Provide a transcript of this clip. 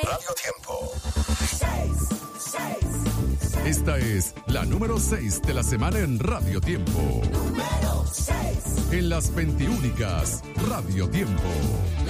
Radio Tiempo. Esta es la número 6 de la semana en Radio Tiempo. Número 6. En las 21 Radio Tiempo.